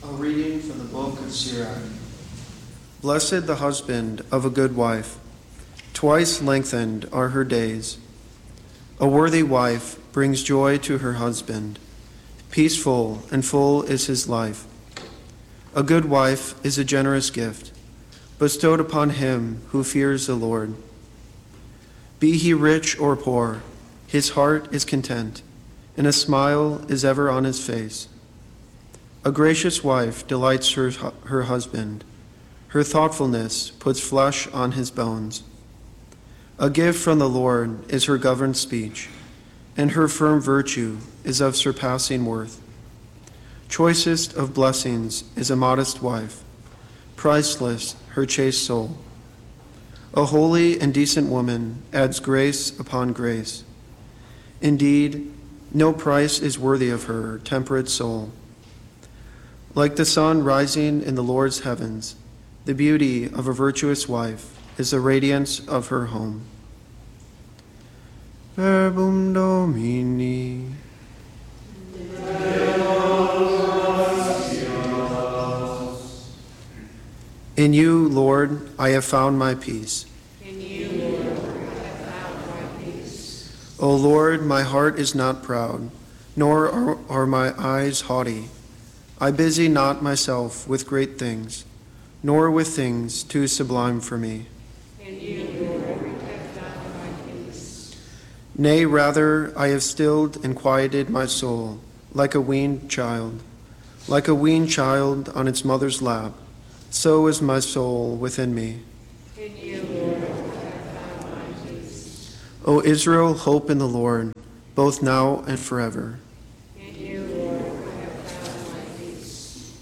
A reading from the book of Sirach. Blessed the husband of a good wife. Twice lengthened are her days. A worthy wife brings joy to her husband. Peaceful and full is his life. A good wife is a generous gift, bestowed upon him who fears the Lord. Be he rich or poor, his heart is content, and a smile is ever on his face. A gracious wife delights her husband. Her thoughtfulness puts flesh on his bones. A gift from the Lord is her governed speech, and her firm virtue is of surpassing worth. Choicest of blessings is a modest wife, priceless her chaste soul. A holy and decent woman adds grace upon grace. Indeed, no price is worthy of her temperate soul. Like the sun rising in the Lord's heavens, the beauty of a virtuous wife is the radiance of her home. Verbum Domini. In you, Lord, I have found my peace. In you, Lord, I have found my peace. O Lord, my heart is not proud, nor are my eyes haughty. I busy not myself with great things, nor with things too sublime for me. In you, Lord, I have found my peace. Nay, rather, I have stilled and quieted my soul, like a weaned child. Like a weaned child on its mother's lap, so is my soul within me. In you, Lord, I have found my peace. O Israel, hope in the Lord, both now and forever.